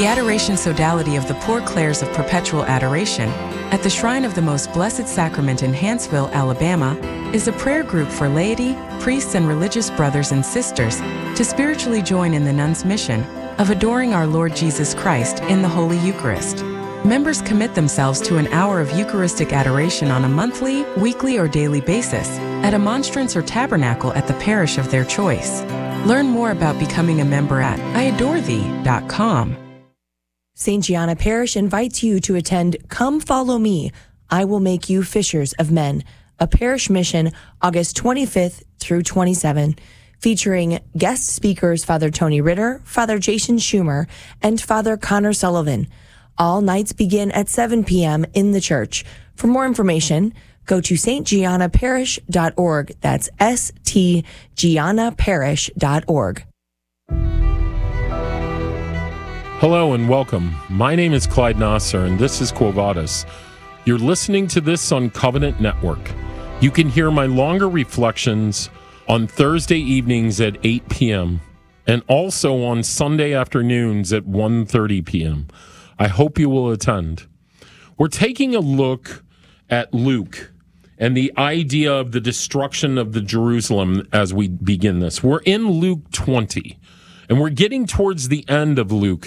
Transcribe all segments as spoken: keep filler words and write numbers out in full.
The Adoration Sodality of the Poor Clares of Perpetual Adoration at the Shrine of the Most Blessed Sacrament in Hanceville, Alabama, is a prayer group for laity, priests, and religious brothers and sisters to spiritually join in the nuns' mission of adoring our Lord Jesus Christ in the Holy Eucharist. Members commit themselves to an hour of Eucharistic adoration on a monthly, weekly, or daily basis at a monstrance or tabernacle at the parish of their choice. Learn more about becoming a member at I adore thee dot com. Saint Gianna Parish invites you to attend Come Follow Me, I Will Make You Fishers of Men, a parish mission August twenty-fifth through twenty-seventh, featuring guest speakers Father Tony Ritter, Father Jason Schumer, and Father Connor Sullivan. All nights begin at seven p.m. in the church. For more information, go to s t gianna parish dot org. That's S T gianna parish dot org. Hello and welcome. My name is Clyde Nasser, and this is Quo Vadis. You're listening to this on Covenant Network. You can hear my longer reflections on Thursday evenings at eight p.m. and also on Sunday afternoons at one thirty p.m. I hope you will attend. We're taking a look at Luke and the idea of the destruction of the Jerusalem as we begin this. We're in Luke twenty, and we're getting towards the end of Luke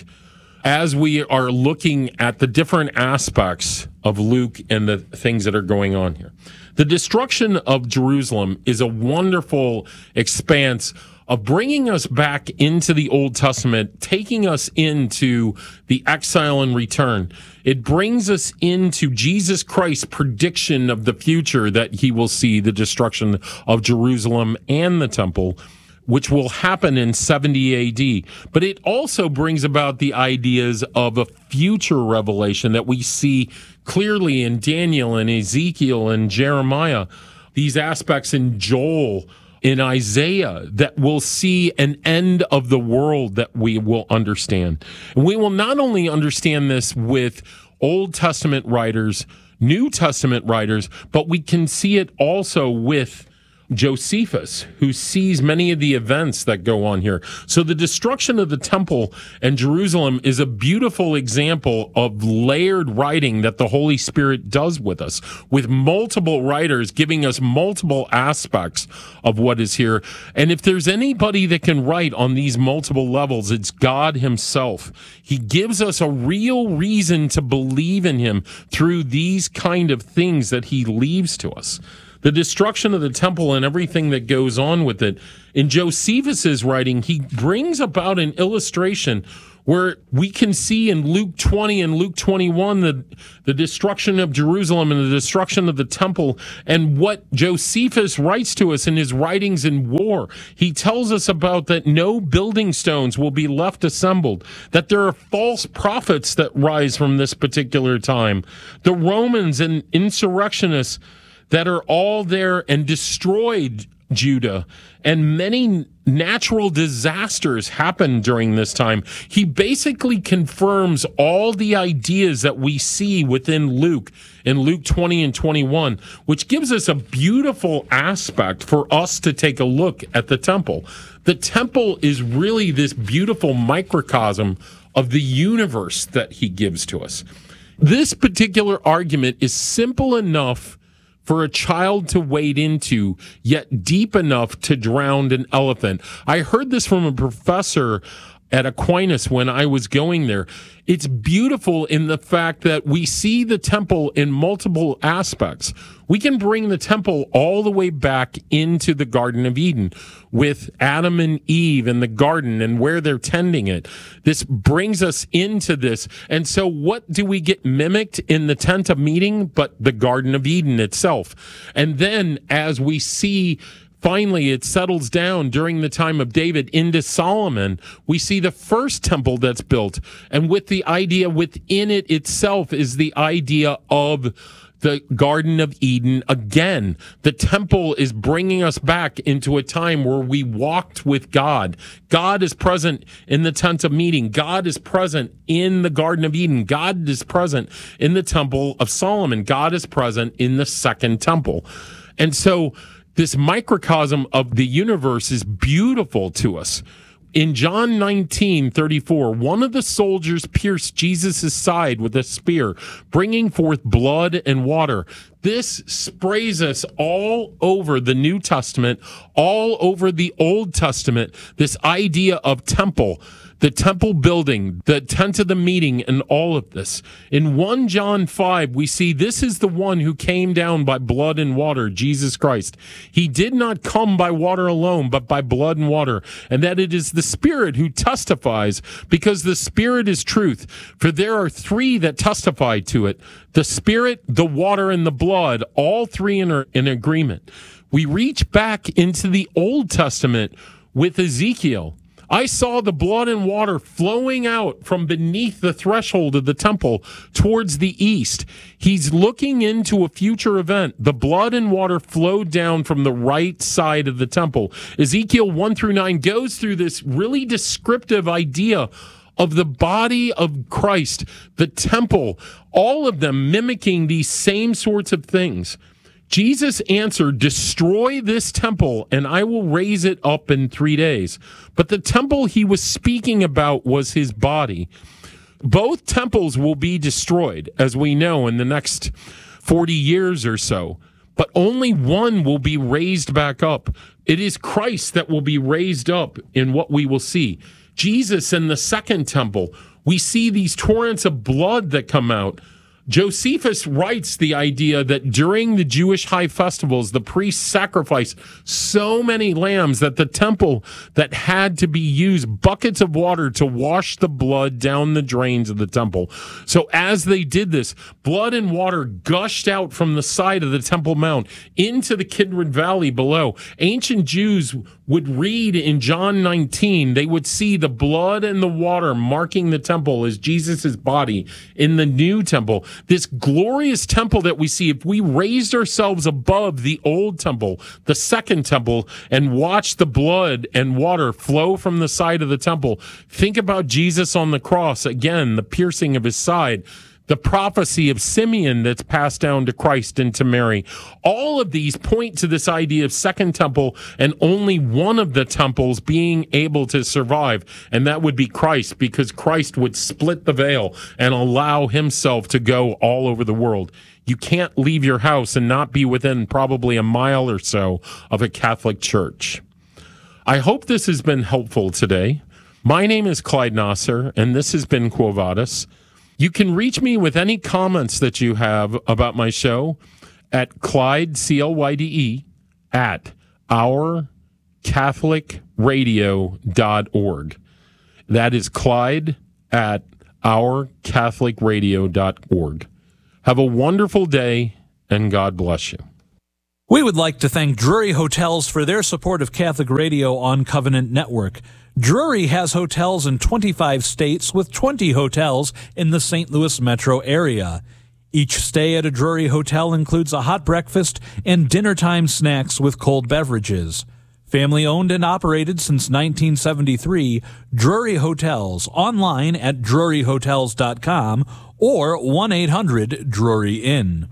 as we are looking at the different aspects of Luke and the things that are going on here. The destruction of Jerusalem is a wonderful expanse of bringing us back into the Old Testament, taking us into the exile and return. It brings us into Jesus Christ's prediction of the future that he will see the destruction of Jerusalem and the temple, which will happen in seventy A D. But it also brings about the ideas of a future revelation that we see clearly in Daniel and Ezekiel and Jeremiah, these aspects in Joel, in Isaiah, that will see an end of the world that we will understand. And we will not only understand this with Old Testament writers, New Testament writers, but we can see it also with Josephus, who sees many of the events that go on here. So the destruction of the temple and Jerusalem is a beautiful example of layered writing that the Holy Spirit does with us, with multiple writers giving us multiple aspects of what is here. And if there's anybody that can write on these multiple levels, it's God himself. He gives us a real reason to believe in him through these kind of things that he leaves to us. The destruction of the temple and everything that goes on with it. In Josephus's writing, he brings about an illustration where we can see in Luke twenty and Luke twenty-one the, the destruction of Jerusalem and the destruction of the temple, and what Josephus writes to us in his writings in war. He tells us about that no building stones will be left assembled, that there are false prophets that rise from this particular time. The Romans and insurrectionists that are all there and destroyed Judah, and many natural disasters happened during this time. He basically confirms all the ideas that we see within Luke in Luke twenty and twenty-one, which gives us a beautiful aspect for us to take a look at the temple. The temple is really this beautiful microcosm of the universe that he gives to us. This particular argument is simple enough for a child to wade into, yet deep enough to drown an elephant. I heard this from a professor at Aquinas when I was going there. It's beautiful in the fact that we see the temple in multiple aspects. We can bring the temple all the way back into the Garden of Eden with Adam and Eve in the garden and where they're tending it. This brings us into this. And so what do we get mimicked in the tent of meeting but the Garden of Eden itself? And then as we see finally, it settles down during the time of David into Solomon. We see the first temple that's built. And with the idea within it itself is the idea of the Garden of Eden again. The temple is bringing us back into a time where we walked with God. God is present in the tent of meeting. God is present in the Garden of Eden. God is present in the temple of Solomon. God is present in the second temple. And so this microcosm of the universe is beautiful to us. In John nineteen thirty-four, one of the soldiers pierced Jesus' side with a spear, bringing forth blood and water. This sprays us all over the New Testament, all over the Old Testament, this idea of temple, the temple building, the tent of the meeting, and all of this. In First John five, we see this is the one who came down by blood and water, Jesus Christ. He did not come by water alone, but by blood and water, and that it is the Spirit who testifies, because the Spirit is truth. For there are three that testify to it: the Spirit, the water, and the blood, all three in, in agreement. We reach back into the Old Testament with Ezekiel. I saw the blood and water flowing out from beneath the threshold of the temple towards the east. He's looking into a future event. The blood and water flowed down from the right side of the temple. Ezekiel one through nine goes through this really descriptive idea of the body of Christ, the temple, all of them mimicking these same sorts of things. Jesus answered, "Destroy this temple, and I will raise it up in three days." But the temple he was speaking about was his body. Both temples will be destroyed, as we know, in the next forty years or so. But only one will be raised back up. It is Christ that will be raised up in what we will see. Jesus in the second temple, we see these torrents of blood that come out. Josephus writes the idea that during the Jewish high festivals, the priests sacrificed so many lambs that the temple that had to be used buckets of water to wash the blood down the drains of the temple. So as they did this, blood and water gushed out from the side of the Temple Mount into the Kidron Valley below. Ancient Jews would read in John nineteen, they would see the blood and the water marking the temple as Jesus' body in the new temple. This glorious temple that we see, if we raised ourselves above the old temple, the second temple, and watched the blood and water flow from the side of the temple, think about Jesus on the cross, again, the piercing of his side, the prophecy of Simeon that's passed down to Christ and to Mary. All of these point to this idea of second temple and only one of the temples being able to survive, and that would be Christ, because Christ would split the veil and allow himself to go all over the world. You can't leave your house and not be within probably a mile or so of a Catholic church. I hope this has been helpful today. My name is Clyde Nasser, and this has been Quo Vadis. You can reach me with any comments that you have about my show at Clyde, C L Y D E, at our catholic radio dot org. That is Clyde at our catholic radio dot org. Have a wonderful day, and God bless you. We would like to thank Drury Hotels for their support of Catholic Radio on Covenant Network. Drury has hotels in twenty-five states with twenty hotels in the Saint Louis metro area. Each stay at a Drury hotel includes a hot breakfast and dinner-time snacks with cold beverages. Family owned and operated since nineteen seventy-three, Drury Hotels, online at drury hotels dot com or one eight hundred Drury Inn.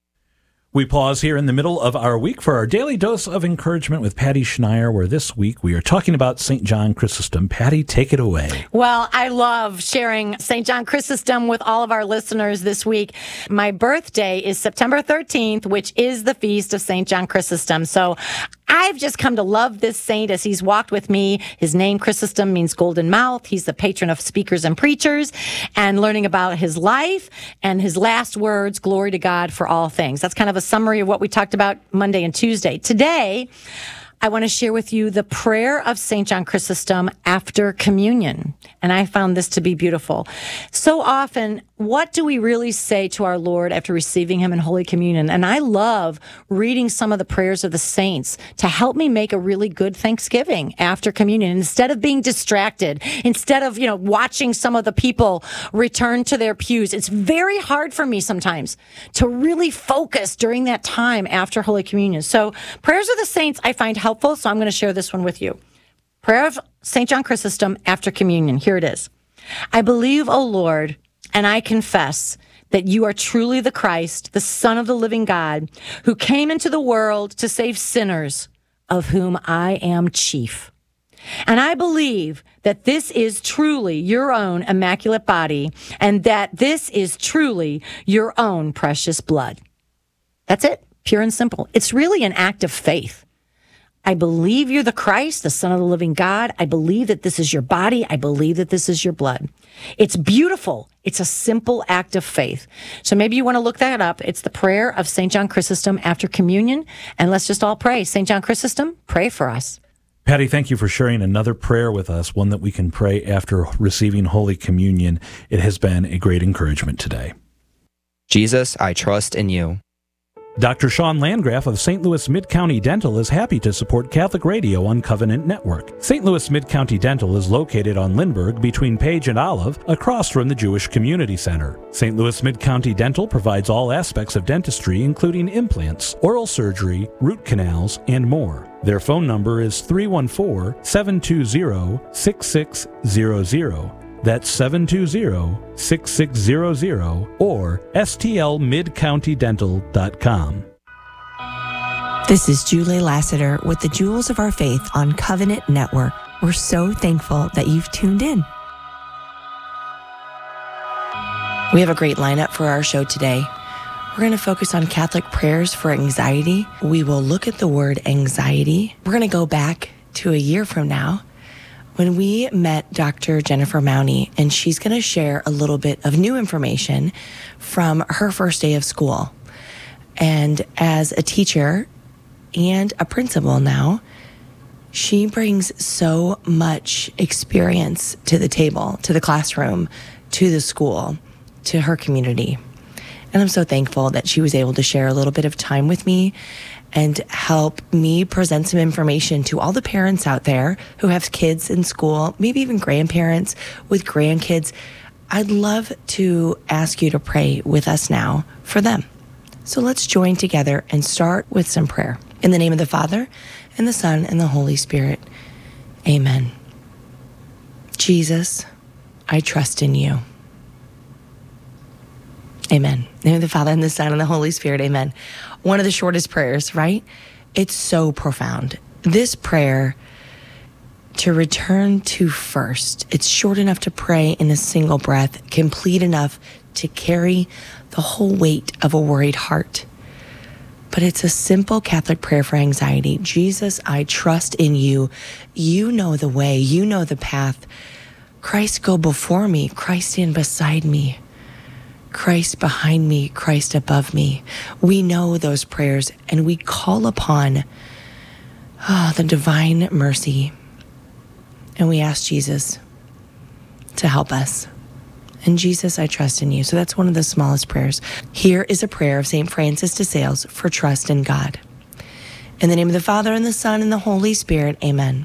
We pause here in the middle of our week for our daily dose of encouragement with Patty Schneier, where this week we are talking about Saint John Chrysostom. Patty, take it away. Well, I love sharing Saint John Chrysostom with all of our listeners this week. My birthday is September thirteenth, which is the feast of Saint John Chrysostom. So I've just come to love this saint as he's walked with me. His name, Chrysostom, means golden mouth. He's the patron of speakers and preachers, and learning about his life and his last words, glory to God for all things. That's kind of a summary of what we talked about Monday and Tuesday. Today, I want to share with you the prayer of Saint John Chrysostom after communion. And I found this to be beautiful. So often, what do we really say to our Lord after receiving him in Holy Communion? And I love reading some of the prayers of the saints to help me make a really good Thanksgiving after communion. Instead of being distracted, instead of, you know, watching some of the people return to their pews, it's very hard for me sometimes to really focus during that time after Holy Communion. So prayers of the saints I find helpful, so I'm going to share this one with you. Prayer of Saint John Chrysostom after communion. Here it is. I believe, O Lord, and I confess that you are truly the Christ, the Son of the living God, who came into the world to save sinners, of whom I am chief. And I believe that this is truly your own immaculate body and that this is truly your own precious blood. That's it, pure and simple. It's really an act of faith. I believe you're the Christ, the Son of the living God. I believe that this is your body. I believe that this is your blood. It's beautiful. It's a simple act of faith. So maybe you want to look that up. It's the prayer of Saint John Chrysostom after communion. And let's just all pray. Saint John Chrysostom, pray for us. Patty, thank you for sharing another prayer with us, one that we can pray after receiving Holy Communion. It has been a great encouragement today. Jesus, I trust in you. Doctor Sean Landgraf of Saint Louis Mid-County Dental is happy to support Catholic Radio on Covenant Network. Saint Louis Mid-County Dental is located on Lindbergh between Page and Olive, across from the Jewish Community Center. Saint Louis Mid-County Dental provides all aspects of dentistry, including implants, oral surgery, root canals, and more. Their phone number is three one four, seven two zero, six six zero zero. That's seven two zero, six six zero zero or S T L mid county dental dot com. This is Julie Lassiter with the Jewels of Our Faith on Covenant Network. We're so thankful that you've tuned in. We have a great lineup for our show today. We're going to focus on Catholic prayers for anxiety. We will look at the word anxiety. We're going to go back to a year from now when we met Doctor Jennifer Mowney, and she's going to share a little bit of new information from her first day of school. And as a teacher and a principal now, she brings so much experience to the table, to the classroom, to the school, to her community. And I'm so thankful that she was able to share a little bit of time with me and help me present some information to all the parents out there who have kids in school, maybe even grandparents with grandkids. I'd love to ask you to pray with us now for them. So let's join together and start with some prayer. In the name of the Father, and the Son, and the Holy Spirit. Amen. Jesus, I trust in you. Amen. In the name of the Father, and the Son, and the Holy Spirit. Amen. One of the shortest prayers, right? It's so profound. This prayer, to return to first, it's short enough to pray in a single breath, complete enough to carry the whole weight of a worried heart. But it's a simple Catholic prayer for anxiety. Jesus, I trust in you. You know the way. You know the path. Christ, go before me. Christ, stand beside me. Christ behind me, Christ above me. We know those prayers, and we call upon oh, the divine mercy. And we ask Jesus to help us. And Jesus, I trust in you. So that's one of the smallest prayers. Here is a prayer of Saint Francis de Sales for trust in God. In the name of the Father, and the Son, and the Holy Spirit, amen.